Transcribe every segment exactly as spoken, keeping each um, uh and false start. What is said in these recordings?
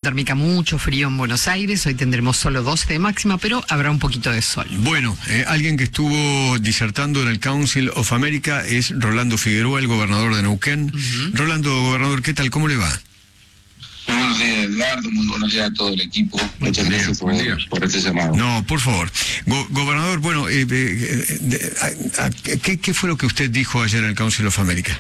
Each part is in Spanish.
térmica, mucho frío en Buenos Aires. Hoy tendremos solo doce de máxima, pero habrá un poquito de sol. Bueno, eh, alguien que estuvo disertando en el Council of America es Rolando Figueroa, el gobernador de Neuquén. Uh-huh. Rolando, gobernador, ¿qué tal? ¿Cómo le va? Muy buenos días, Eduardo. Muy buenos días a todo el equipo. Muchas Buen gracias día, por, por este llamado. No, por favor. Go- gobernador, bueno, eh, eh, eh, a, a, ¿qué, ¿qué fue lo que usted dijo ayer en el Council of America?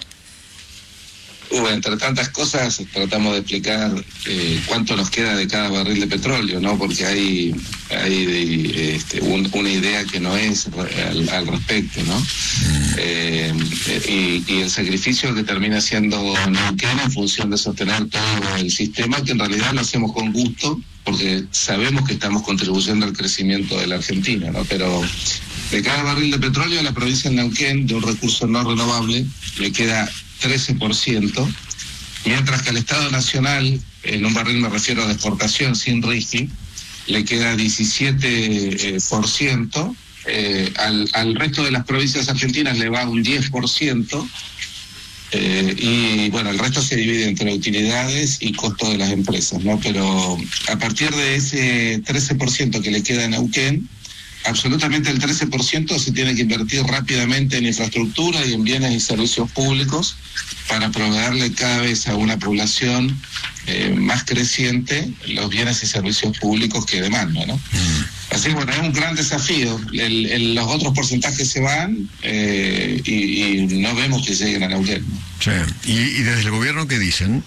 Uh, entre tantas cosas tratamos de explicar eh, cuánto nos queda de cada barril de petróleo, ¿no? Porque hay, hay este, un, una idea que no es al, al respecto, ¿no? Eh, y, y el sacrificio que termina siendo Neuquén en función de sostener todo el sistema, que en realidad lo hacemos con gusto, porque sabemos que estamos contribuyendo al crecimiento de la Argentina, ¿no? Pero de cada barril de petróleo a la provincia de Neuquén, de un recurso no renovable, le queda trece por ciento, mientras que al Estado Nacional, en un barril me refiero a la exportación sin R I G I, le queda diecisiete por ciento, eh, al, al resto de las provincias argentinas le va un diez por ciento, eh, y bueno, el resto se divide entre utilidades y costo de las empresas, ¿no? Pero a partir de ese trece por ciento que le queda en Neuquén, absolutamente el trece por ciento se tiene que invertir rápidamente en infraestructura y en bienes y servicios públicos para proveerle cada vez a una población eh, más creciente los bienes y servicios públicos que demanda, ¿no? Así que bueno, es un gran desafío. El, el, los otros porcentajes se van eh, y, y no vemos que lleguen a Neuquén. Sí. ¿Y, y desde el gobierno qué dicen?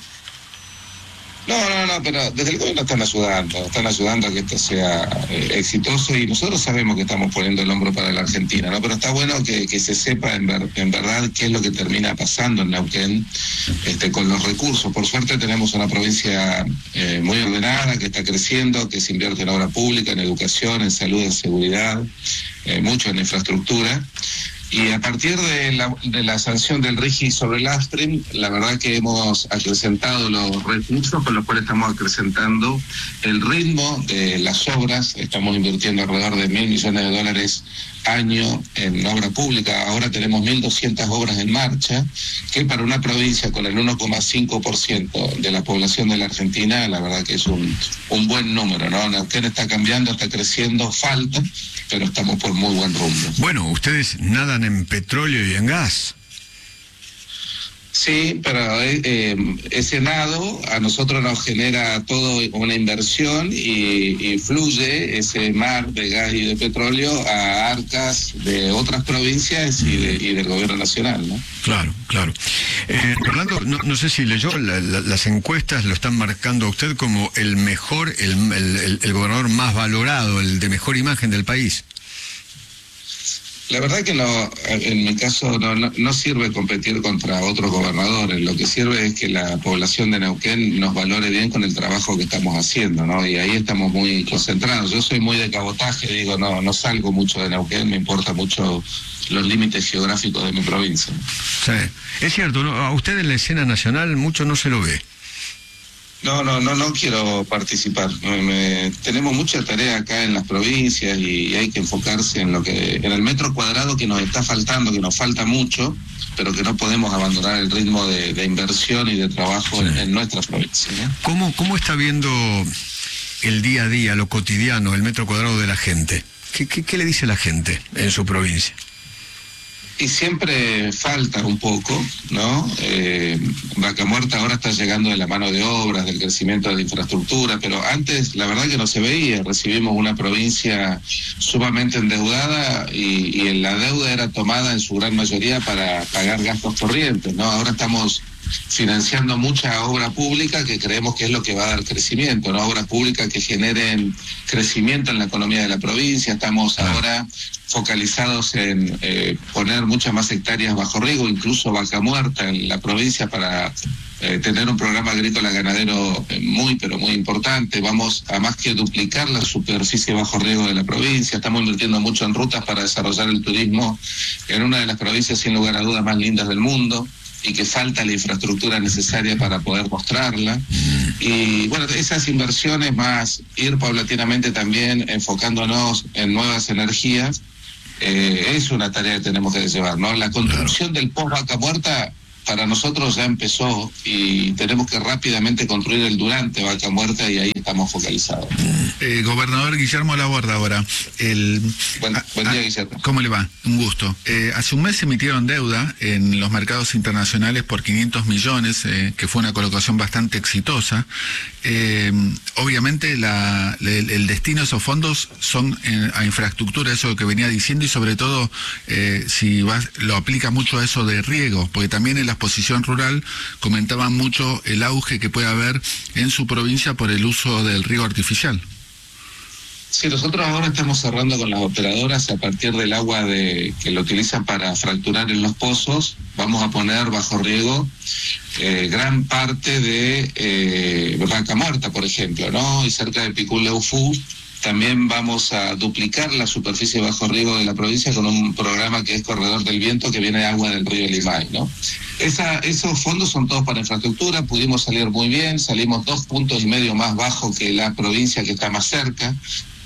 No, no, no, pero desde el gobierno están ayudando, están ayudando a que esto sea eh, exitoso, y nosotros sabemos que estamos poniendo el hombro para la Argentina, ¿no? Pero está bueno que, que se sepa en, ver, en verdad qué es lo que termina pasando en Neuquén este, con los recursos. Por suerte tenemos una provincia eh, muy ordenada, que está creciendo, que se invierte en obra pública, en educación, en salud, en seguridad, eh, mucho en infraestructura. Y a partir de la, de la sanción del R I G I sobre el Upstream, la verdad que hemos acrecentado los recursos con los cuales estamos acrecentando el ritmo de las obras. Estamos invirtiendo alrededor de mil millones de dólares año en obra pública. Ahora tenemos mil doscientas obras en marcha, que para una provincia con el uno coma cinco por ciento de la población de la Argentina, la verdad que es un, un buen número, ¿no? Neuquén está cambiando, está creciendo, falta, pero estamos por muy buen rumbo. Bueno, ustedes nadan en petróleo y en gas. Sí, pero eh, ese nado a nosotros nos genera todo una inversión y, y fluye ese mar de gas y de petróleo a arcas de otras provincias y, de, y del gobierno nacional, ¿no? Claro, claro. Eh, Rolando, no, no sé si leyó, la, la, las encuestas lo están marcando a usted como el mejor, el, el, el, el gobernador más valorado, el de mejor imagen del país. La verdad que no, en mi caso no, no, no sirve competir contra otros gobernadores. Lo que sirve es que la población de Neuquén nos valore bien con el trabajo que estamos haciendo, ¿no? Y ahí estamos muy concentrados. Yo soy muy de cabotaje, digo, no, no salgo mucho de Neuquén, me importa mucho los límites geográficos de mi provincia. Sí, es cierto, ¿no? A usted en la escena nacional mucho no se lo ve. No, no, no, no quiero participar. Me, me, tenemos mucha tarea acá en las provincias y hay que enfocarse en lo que, en el metro cuadrado que nos está faltando, que nos falta mucho, pero que no podemos abandonar el ritmo de, de inversión y de trabajo sí. en, en nuestras provincias, ¿no? ¿Cómo, cómo está viendo el día a día, lo cotidiano, el metro cuadrado de la gente? ¿Qué, qué, qué le dice la gente en su provincia? Y siempre falta un poco, ¿no? Eh, Vaca Muerta ahora está llegando de la mano de obras, del crecimiento de la infraestructura, pero antes la verdad que no se veía. Recibimos una provincia sumamente endeudada y, y la deuda era tomada en su gran mayoría para pagar gastos corrientes, ¿no? Ahora estamos financiando mucha obra pública que creemos que es lo que va a dar crecimiento, ¿no? Obras públicas que generen crecimiento en la economía de la provincia. Estamos ahora focalizados en eh, poner muchas más hectáreas bajo riego, incluso Vaca Muerta en la provincia, para eh, tener un programa agrícola ganadero eh, muy, pero muy importante. Vamos a más que duplicar la superficie bajo riego de la provincia. Estamos invirtiendo mucho en rutas para desarrollar el turismo en una de las provincias sin lugar a dudas más lindas del mundo, y que falta la infraestructura necesaria para poder mostrarla. Y bueno, esas inversiones más ir paulatinamente también enfocándonos en nuevas energías, eh, es una tarea que tenemos que llevar, ¿no? La construcción del post Vaca Muerta para nosotros ya empezó y tenemos que rápidamente construir el durante Vaca Muerta, y ahí estamos focalizados. Eh, gobernador Guillermo Laborda ahora. El, buen, buen día, Guillermo. ¿Cómo le va? Un gusto. Eh, hace un mes se emitieron deuda en los mercados internacionales por quinientos millones, eh, que fue una colocación bastante exitosa. Eh, obviamente la, el, el destino de esos fondos son en, a infraestructura, eso que venía diciendo, y sobre todo eh, si va, lo aplica mucho a eso de riego, porque también en la exposición rural comentaban mucho el auge que puede haber en su provincia por el uso del riego artificial. Sí, nosotros ahora estamos cerrando con las operadoras a partir del agua de, que lo utilizan para fracturar en los pozos. Vamos a poner bajo riego eh, gran parte de eh, Vaca Muerta, por ejemplo, ¿no? Y cerca de Picún-Leufú también vamos a duplicar la superficie bajo riego de la provincia con un programa que es Corredor del Viento, que viene de agua del río Limay, ¿no? Esa, esos fondos son todos para infraestructura. Pudimos salir muy bien, salimos dos puntos y medio más bajo que la provincia que está más cerca.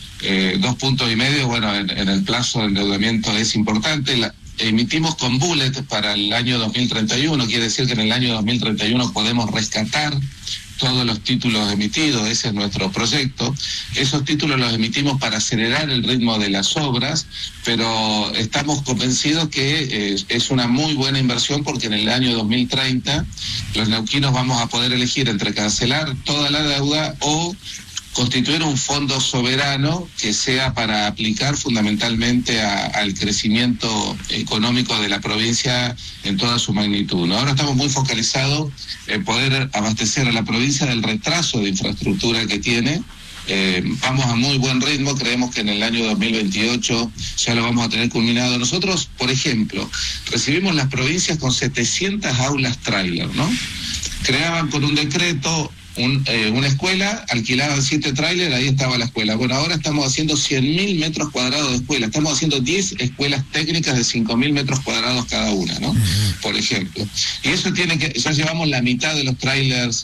Eh, dos puntos y medio, bueno, en, en el plazo de endeudamiento es importante. La, emitimos con bullet para el año dos mil treinta y uno, quiere decir que en el año dos mil treinta y uno podemos rescatar todos los títulos emitidos, ese es nuestro proyecto. Esos títulos los emitimos para acelerar el ritmo de las obras, pero estamos convencidos que eh, es una muy buena inversión, porque en el año dos mil treinta los neuquinos vamos a poder elegir entre cancelar toda la deuda o constituir un fondo soberano que sea para aplicar fundamentalmente a, al crecimiento económico de la provincia en toda su magnitud, ¿no? Ahora estamos muy focalizados en poder abastecer a la provincia del retraso de infraestructura que tiene. Eh, vamos a muy buen ritmo, creemos que en el año dos mil veintiocho ya lo vamos a tener culminado. Nosotros, por ejemplo, recibimos las provincias con setecientas aulas tráiler, ¿no? Creaban por un decreto Un, eh, una escuela, alquilaban siete trailers, ahí estaba la escuela. Bueno, ahora estamos haciendo cien mil metros cuadrados de escuela, estamos haciendo diez escuelas técnicas de cinco mil metros cuadrados cada una, ¿no? Uh-huh. Por ejemplo. Y eso tiene que, ya llevamos la mitad de los trailers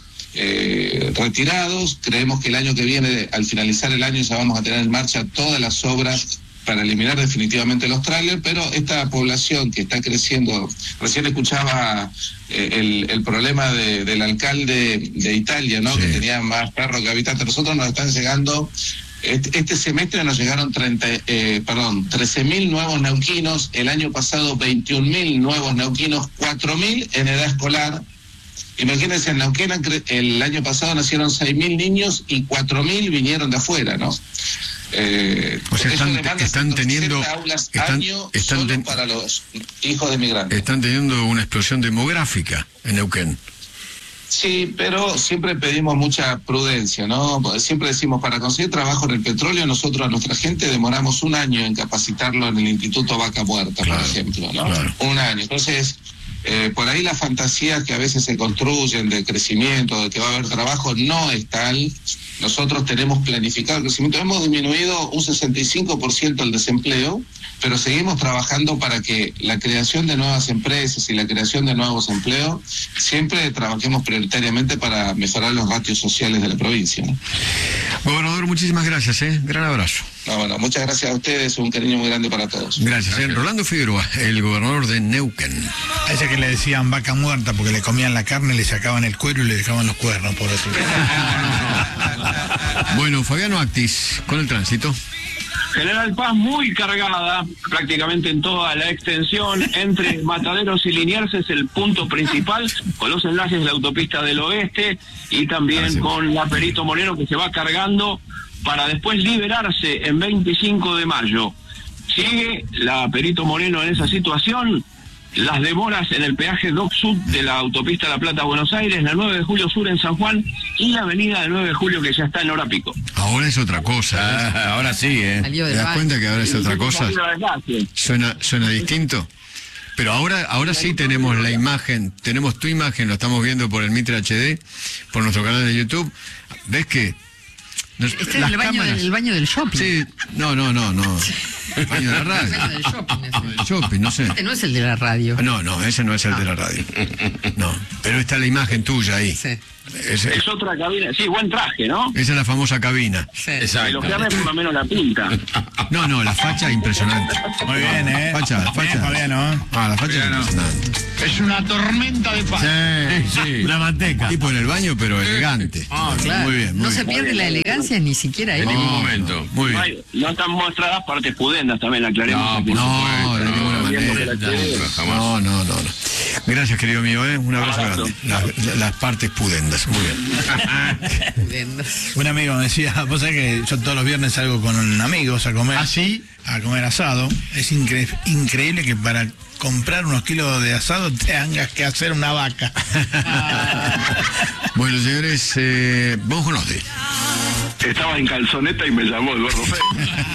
eh, retirados. Creemos que el año que viene, al finalizar el año, ya vamos a tener en marcha todas las obras para eliminar definitivamente los trailers, pero esta población que está creciendo, recién escuchaba eh, el, el problema de, del alcalde de Italia, ¿no? Sí. Que tenía más perros que habitantes. Nosotros nos están llegando, este, este semestre nos llegaron treinta, eh, perdón, trece mil nuevos neuquinos, el año pasado veintiún mil nuevos neuquinos, cuatro mil en edad escolar. Imagínense, en Neuquén el año pasado nacieron seis mil niños y cuatro mil vinieron de afuera, ¿no? Eh, o sea, están, están teniendo aulas están, año están solo ten, para los hijos de migrantes. Están teniendo una explosión demográfica en Neuquén. Sí, pero siempre pedimos mucha prudencia, ¿no? Siempre decimos, para conseguir trabajo en el petróleo, nosotros a nuestra gente demoramos un año en capacitarlo en el Instituto Vaca Muerta, claro, por ejemplo, ¿no? Claro. Un año. Entonces, eh, por ahí las fantasías que a veces se construyen de crecimiento, de que va a haber trabajo, no es tal. Nosotros tenemos planificado el crecimiento. Hemos disminuido un sesenta y cinco por ciento el desempleo, pero seguimos trabajando para que la creación de nuevas empresas y la creación de nuevos empleos, siempre trabajemos prioritariamente para mejorar los ratios sociales de la provincia, ¿no? Gobernador, muchísimas gracias, ¿eh? Gran abrazo. No, bueno, muchas gracias a ustedes, un cariño muy grande para todos. Gracias, ¿eh? Rolando Figueroa, el gobernador de Neuquén. A ese que le decían vaca muerta porque le comían la carne, le sacaban el cuero y le dejaban los cuernos, por eso. Bueno, Fabiano Actis, con el tránsito. General Paz muy cargada, prácticamente en toda la extensión, entre Mataderos y Liniers es el punto principal, con los enlaces de la autopista del oeste y también con la Perito Moreno, que se va cargando para después liberarse en veinticinco de mayo. Sigue la Perito Moreno en esa situación, las demoras en el peaje Doc Sud de la autopista La Plata-Buenos Aires, la nueve de julio Sur en San Juan y la avenida del nueve de julio, que ya está en hora pico. Ahora es otra cosa, ¿eh? Ah, ahora sí, ¿eh? ¿Te das cuenta que ahora es otra cosa? Suena, suena distinto. Pero ahora, ahora sí tenemos la imagen, tenemos tu imagen, lo estamos viendo por el Mitre H D, por nuestro canal de YouTube. ¿Ves que? Nos, este es el baño, cámaras, del, el baño del shopping. Sí, no, no, no, no. El baño de la radio. El baño del shopping. El shopping, no sé. Este no es el de la radio. No, no, ese no es el no. de la radio. No, pero está la imagen tuya ahí. Sí. Es, es otra cabina, sí, buen traje, ¿no? Esa es la famosa cabina. Sí. Exacto. Lo que habla por lo menos la pinta. No, no, la facha impresionante. Muy bien, ¿eh? Facha, facha. Bien, Fabiano, ¿eh? Ah, la facha Fabiano. Es impresionante. Es una tormenta de paz. Sí, sí. Una manteca. Tipo en el baño, pero elegante. Ah, claro. Muy bien, muy no bien. se pierde la elegancia ni siquiera En ahí. ningún momento. Muy No, bien. hay- no están mostradas partes pudendas, también aclaremos. No, aquí. por supuesto, de ninguna Viendo manera. que la tiene. No, no, no, no. Gracias, querido mío, ¿eh? Un abrazo Abrazo. grande. Las, las partes pudendas. Muy bien. Un amigo me decía, vos sabés que yo todos los viernes salgo con amigos a comer. ¿Ah, sí? A comer asado. Es incre- increíble que para comprar unos kilos de asado tengas que hacer una vaca. Bueno, señores, eh, vamos con Osde. Estaba en calzoneta y me llamó Eduardo Fe.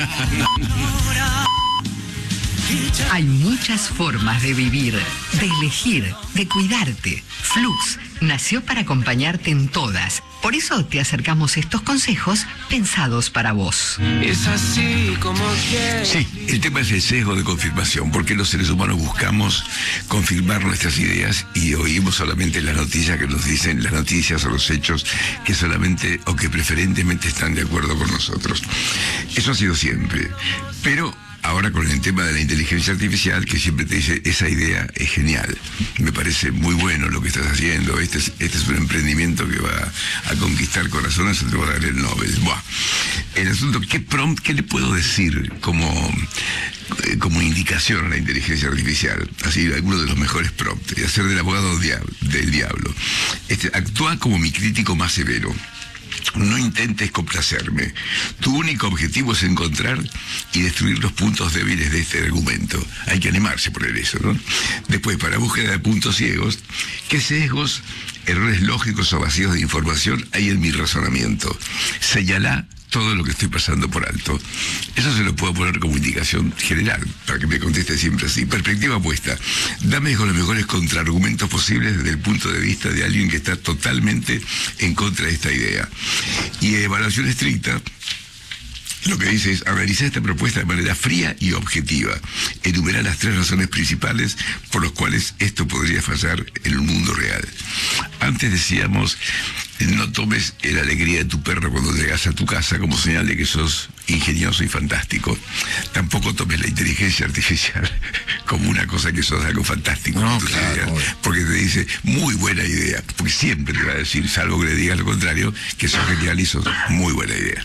Hay muchas formas de vivir, de elegir, de cuidarte. Flux nació para acompañarte en todas. Por eso te acercamos estos consejos pensados para vos. Es así como que... Sí, el tema es el sesgo de confirmación, porque los seres humanos buscamos confirmar nuestras ideas y oímos solamente las noticias que nos dicen, las noticias o los hechos que solamente o que preferentemente están de acuerdo con nosotros. Eso ha sido siempre, pero ahora con el tema de la inteligencia artificial, que siempre te dice, esa idea es genial, me parece muy bueno lo que estás haciendo, este es, este es un emprendimiento que va a conquistar corazones, te va a dar el Nobel. Buah. El asunto, ¿qué prompt, qué le puedo decir como, eh, como indicación a la inteligencia artificial? Así, alguno de los mejores prompts, hacer del abogado dia- del diablo. Este, actúa como mi crítico más severo. No intentes complacerme. Tu único objetivo es encontrar y destruir los puntos débiles de este argumento. Hay que animarse por eso, ¿no? Después, para búsqueda de puntos ciegos, ¿qué sesgos, errores lógicos o vacíos de información hay en mi razonamiento? Señalá todo lo que estoy pasando por alto. Eso se lo puedo poner como indicación general, para que me conteste siempre así. Perspectiva opuesta. Dame con los mejores contraargumentos posibles desde el punto de vista de alguien que está totalmente en contra de esta idea. Y evaluación estricta, lo que dice es analizar esta propuesta de manera fría y objetiva. Enumerar las tres razones principales por las cuales esto podría fallar en el mundo real. Antes decíamos, no tomes la alegría de tu perro cuando llegas a tu casa como señal de que sos ingenioso y fantástico. Tampoco tomes la inteligencia artificial como una cosa que sos algo fantástico. No, tus claro, ideas, obvio. porque te dice, muy buena idea. Porque siempre te va a decir, salvo que le digas lo contrario, que sos genial y sos muy buena idea.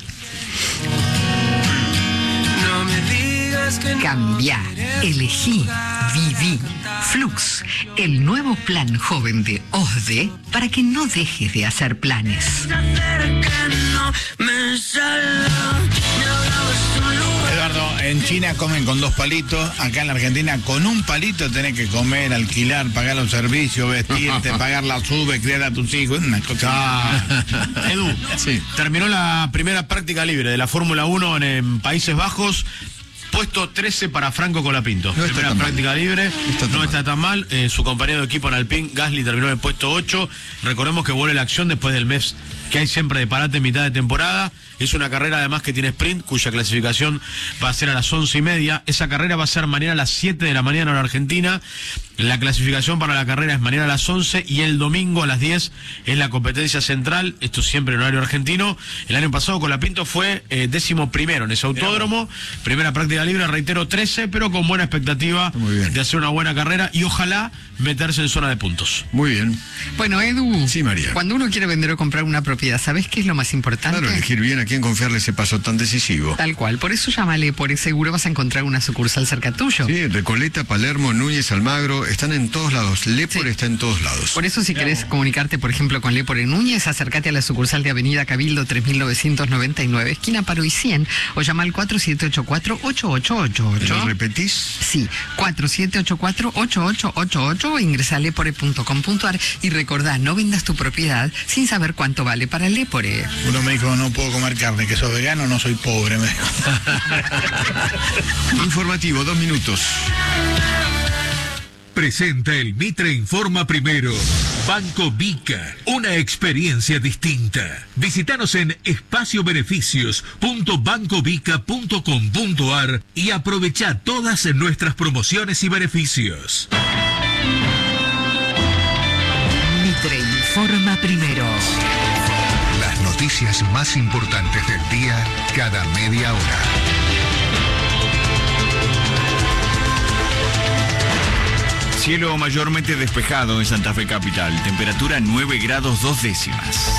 No me digas que no. Cambia, elegí, viví. Flux, el nuevo plan joven de OSDE para que no dejes de hacer planes. Eduardo, en China comen con dos palitos, acá en la Argentina con un palito tenés que comer, alquilar, pagar los servicios, vestirte, pagar la sube, criar a tus hijos, una cosa. Ah, Edu, Sí. terminó la primera práctica libre de la Fórmula uno en, en Países Bajos. Puesto trece para Franco Colapinto. No está Primera tan mal. práctica libre, está tan no mal. está tan mal. Eh, su compañero de equipo en Alpine, Gasly, terminó en el puesto ocho. Recordemos que vuelve la acción después del mes que hay siempre de parate en mitad de temporada. Es una carrera además que tiene sprint, cuya clasificación va a ser a las once y media. Esa carrera va a ser mañana a las siete de la mañana en Argentina. La clasificación para la carrera es mañana a las once y el domingo a las diez es la competencia central. Esto siempre en horario argentino. El año pasado Colapinto fue eh, décimo primero en ese autódromo. Primera práctica libre, reitero, trece, pero con buena expectativa Muy bien. de hacer una buena carrera y ojalá meterse en zona de puntos. Muy bien. Bueno, Edu, Sí, María. cuando uno quiere vender o comprar una propiedad, ¿sabés qué es lo más importante? Claro, elegir bien a quién confiarle ese paso tan decisivo. Tal cual, por eso llámale, por seguro vas a encontrar una sucursal cerca tuyo. Sí, Recoleta, Palermo, Núñez, Almagro, están en todos lados. Lepore Sí. está en todos lados. Por eso, si querés comunicarte, por ejemplo, con Lepore Núñez, acércate a la sucursal de Avenida Cabildo tres mil novecientos noventa y nueve, esquina Paro y cien, o llama al cuatro siete ocho cuatro, ocho ocho ocho ocho. ¿Lo repetís? Sí, cuatro siete ocho cuatro, ocho ocho ocho ocho, o ingresa a lepore punto com punto ar y recordá, no vendas tu propiedad sin saber cuánto vale para Lepore. Uno me dijo, no puedo comer carne, que sos vegano, no soy pobre, me dijo. Informativo, dos minutos. Presenta el Mitre Informa Primero. Banco Vica, una experiencia distinta. Visítanos en espacio beneficios punto banco vica punto com punto ar y aprovecha todas nuestras promociones y beneficios. Mitre Informa Primero. Las noticias más importantes del día cada media hora. Cielo mayormente despejado en Santa Fe Capital. Temperatura nueve grados dos décimas.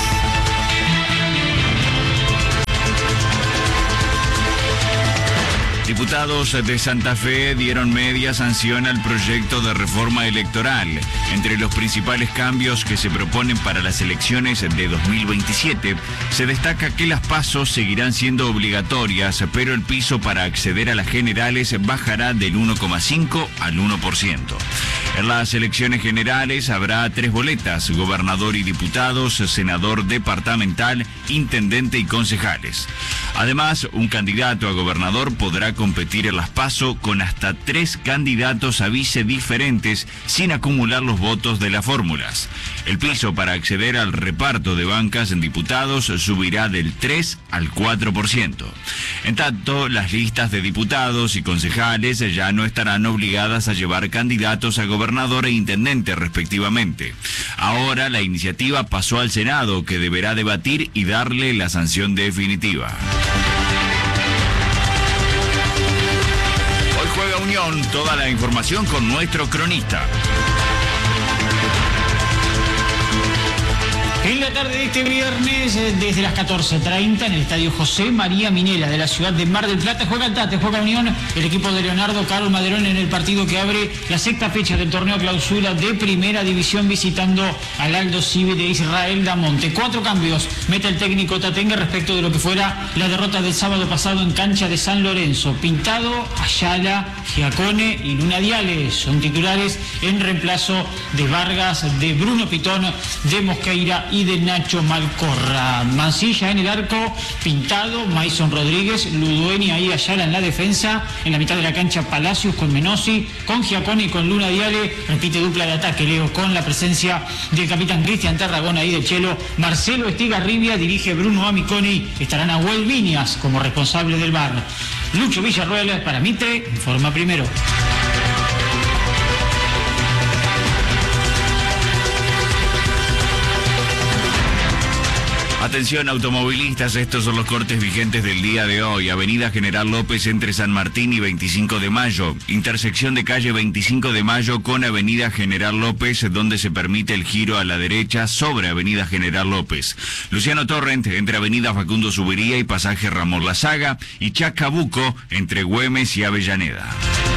Diputados de Santa Fe dieron media sanción al proyecto de reforma electoral. Entre los principales cambios que se proponen para las elecciones de dos mil veintisiete, se destaca que las PASO seguirán siendo obligatorias, pero el piso para acceder a las generales bajará del uno coma cinco al uno por ciento. En las elecciones generales habrá tres boletas: gobernador y diputados, senador departamental, intendente y concejales. Además, un candidato a gobernador podrá competir en las PASO con hasta tres candidatos a vice diferentes sin acumular los votos de las fórmulas. El piso para acceder al reparto de bancas en diputados subirá del tres al cuatro por ciento. En tanto, las listas de diputados y concejales ya no estarán obligadas a llevar candidatos a gobernador e intendente respectivamente. Ahora la iniciativa pasó al Senado, que deberá debatir y darle la sanción definitiva. Hoy juega Unión, toda la información con nuestro cronista. En la tarde de este viernes, desde las catorce treinta, en el Estadio José María Minela de la ciudad de Mar del Plata, juega el Tate, juega Unión, el equipo de Leonardo Carlos Maderón, en el partido que abre la sexta fecha del torneo clausura de Primera División, visitando al Aldo Civi de Israel Damonte. Cuatro cambios mete el técnico tatengue respecto de lo que fuera la derrota del sábado pasado en cancha de San Lorenzo. Pintado, Ayala, Giacone y Luna Diales son titulares en reemplazo de Vargas, de Bruno Pitón, de Mosqueira y de Nacho Malcorra. Mancilla en el arco, Pintado, Maison Rodríguez, Ludueña y Ayala en la defensa. En la mitad de la cancha, Palacios con Menossi, con Giacone y con Luna Diale. Repite dupla de ataque, Leo, con la presencia del capitán Cristian Tarragona y del Chelo. Marcelo Estigarribia, dirige Bruno Amiconi. Estará Nahuel Viñas como responsable del V A R. Lucho Villarroel para Mitre, informa primero. Atención automovilistas, estos son los cortes vigentes del día de hoy. Avenida General López entre San Martín y veinticinco de mayo. Intersección de calle veinticinco de mayo con Avenida General López, donde se permite el giro a la derecha sobre Avenida General López. Luciano Torrent entre Avenida Facundo Subiría y Pasaje Ramón Lazaga. Y Chacabuco entre Güemes y Avellaneda.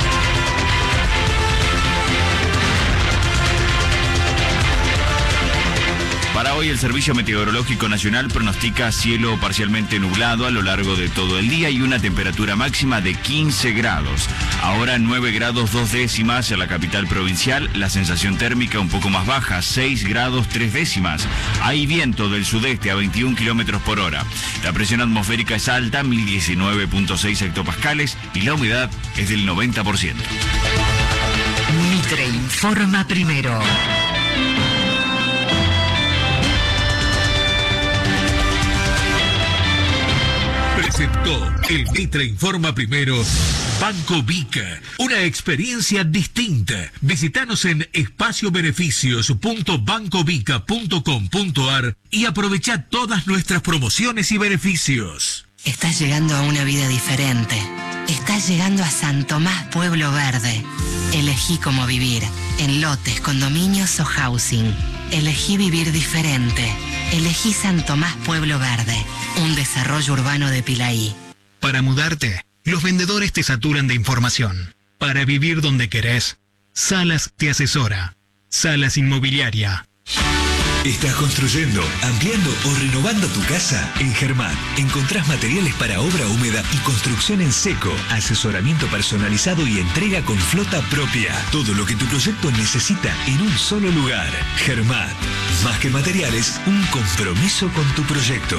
Para hoy el Servicio Meteorológico Nacional pronostica cielo parcialmente nublado a lo largo de todo el día y una temperatura máxima de quince grados. Ahora nueve grados dos décimas en la capital provincial, la sensación térmica un poco más baja, seis grados tres décimas. Hay viento del sudeste a veintiún kilómetros por hora. La presión atmosférica es alta, mil diecinueve punto seis hectopascales, y la humedad es del noventa por ciento. Mitre informa primero. Presentó el Mitre Informa Primero. Banco Vica, una experiencia distinta. Visítanos en espacio beneficios punto banco vica punto com punto ar y aprovecha todas nuestras promociones y beneficios. Estás llegando a una vida diferente. Estás llegando a San Tomás Pueblo Verde. Elegí cómo vivir, en lotes, condominios o housing. Elegí vivir diferente. Elegí San Tomás Pueblo Verde, un desarrollo urbano de Pilaí. Para mudarte, los vendedores te saturan de información. Para vivir donde querés, Salas te asesora. Salas Inmobiliaria. ¿Estás construyendo, ampliando o renovando tu casa? En Germán encontrás materiales para obra húmeda y construcción en seco, asesoramiento personalizado y entrega con flota propia. Todo lo que tu proyecto necesita en un solo lugar. Germán, más que materiales, un compromiso con tu proyecto.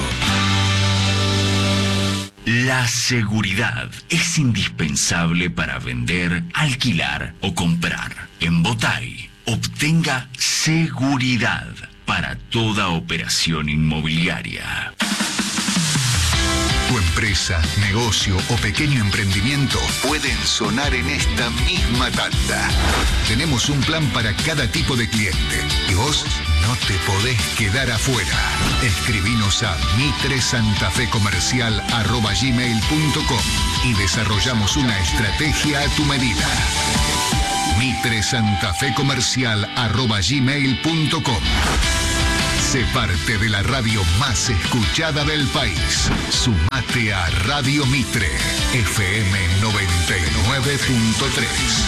La seguridad es indispensable para vender, alquilar o comprar. En Botay, obtenga seguridad para toda operación inmobiliaria. Tu empresa, negocio o pequeño emprendimiento pueden sonar en esta misma tanda. Tenemos un plan para cada tipo de cliente y vos no te podés quedar afuera. Escribinos a mitresantafecomercial arroba gmail punto com y desarrollamos una estrategia a tu medida. mitre santa fe comercial arroba gmail punto com. Sé parte de la radio más escuchada del país. Sumate a Radio Mitre, F M noventa y nueve punto tres.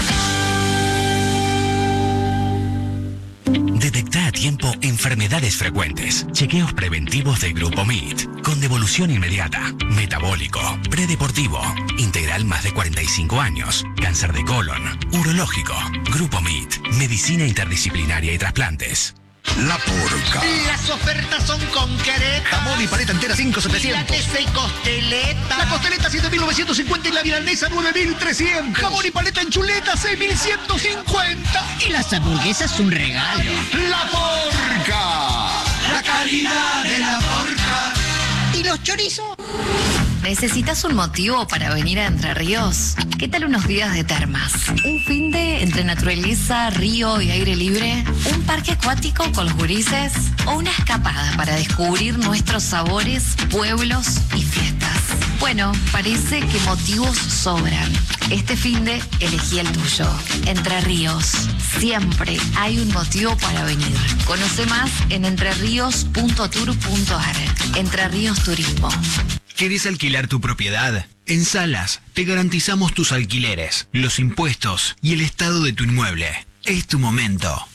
Detecta a tiempo enfermedades frecuentes. Chequeos preventivos de Grupo M I T. Con devolución inmediata. Metabólico. Predeportivo. Integral más de cuarenta y cinco años. Cáncer de colon. Urológico. Grupo M I T. Medicina interdisciplinaria y trasplantes. La Porca. Las ofertas son con quereta. Jamón y paleta entera cinco mil setecientos. Milanesa y costeleta. La costeleta siete mil novecientos cincuenta y la milanesa nueve mil trescientos. Jamón y paleta en chuleta seis mil ciento cincuenta. Y las hamburguesas un regalo. La Porca. La calidad de la Porca. ¿Y los chorizos? ¿Necesitas un motivo para venir a Entre Ríos? ¿Qué tal unos días de termas? ¿Un fin de entre naturaleza, río y aire libre? ¿Un parque acuático con los gurises? ¿O una escapada para descubrir nuestros sabores, pueblos y fiestas? Bueno, parece que motivos sobran. Este fin de elegí el tuyo. Entre Ríos. Siempre hay un motivo para venir. Conoce más en entreríos punto tour punto ar. Entre Ríos Turismo. ¿Querés alquilar tu propiedad? En Salas te garantizamos tus alquileres, los impuestos y el estado de tu inmueble. Es tu momento.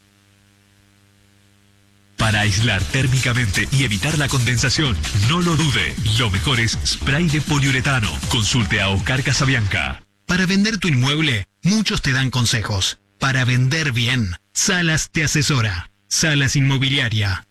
Para aislar térmicamente y evitar la condensación, no lo dude. Lo mejor es spray de poliuretano. Consulte a Oscar Casabianca. Para vender tu inmueble, muchos te dan consejos. Para vender bien, Salas te asesora. Salas Inmobiliaria.